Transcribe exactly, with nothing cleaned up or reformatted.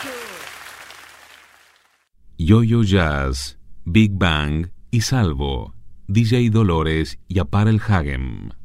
Yo-Yo Jazz, Big Bang y Salvo, D J Dolores y Apparel Hagem.